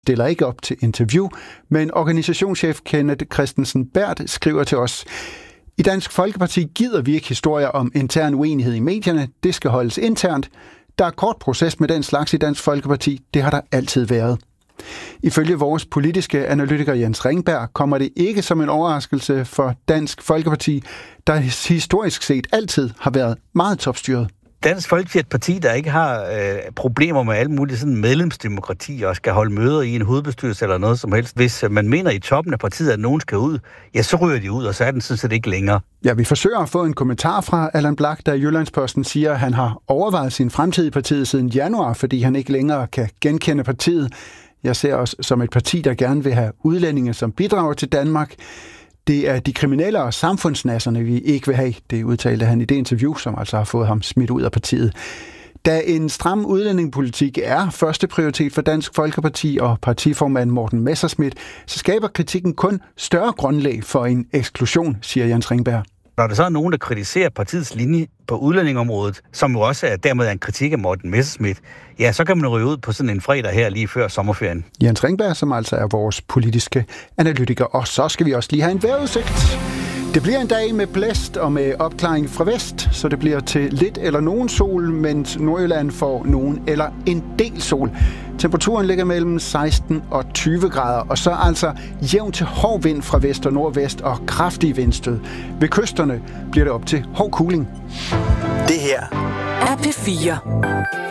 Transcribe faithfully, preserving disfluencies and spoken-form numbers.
stiller ikke op til interview, men organisationschef Kenneth Christensen Berth skriver til os: I Dansk Folkeparti gider vi ikke historier om intern uenighed i medierne. Det skal holdes internt. Der er kort proces med den slags i Dansk Folkeparti. Det har der altid været. Ifølge vores politiske analytiker Jens Ringberg kommer det ikke som en overraskelse for Dansk Folkeparti, der historisk set altid har været meget topstyret. Dansk Folkeparti er et parti, der ikke har øh, problemer med alt muligt sådan medlemsdemokrati og skal holde møder i en hovedbestyrelse eller noget som helst. Hvis man mener i toppen af partiet, at nogen skal ud, ja, så ryger de ud, og så er den sådan set ikke længere. Ja, vi forsøger at få en kommentar fra Allan Blak, der i Jyllandsposten siger, at han har overvejet sin fremtid i partiet siden januar, fordi han ikke længere kan genkende partiet. Jeg ser os som et parti, der gerne vil have udlændinge, som bidrager til Danmark. Det er de kriminelle og samfundsnasserne, vi ikke vil have. Det udtalte han i det interview, som altså har fået ham smidt ud af partiet. Da en stram udlændingepolitik er første prioritet for Dansk Folkeparti og partiformand Morten Messerschmidt, så skaber kritikken kun større grundlag for en eksklusion, siger Jens Ringberg. Når der så er nogen, der kritiserer partiets linje på udlændingområdet, som jo også er dermed er en kritik af Morten Messerschmidt, ja, så kan man ryge ud på sådan en fredag her lige før sommerferien. Jens Ringberg, som altså er vores politiske analytiker. Og så skal vi også lige have en vejrudsigt. Det bliver en dag med blæst og med opklaring fra vest, så det bliver til lidt eller nogen sol, mens Nordjylland får nogen eller en del sol. Temperaturen ligger mellem seksten og tyve grader, og så altså jævn til hård vind fra vest og nordvest og kraftige vindstød. Ved kysterne bliver det op til hård kuling. Det her er P fire.